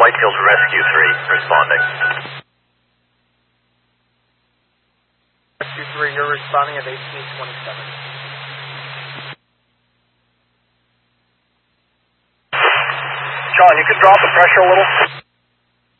Whitefield Rescue 3 responding. Rescue 3, you're responding at 1827. John, you could drop the pressure a little.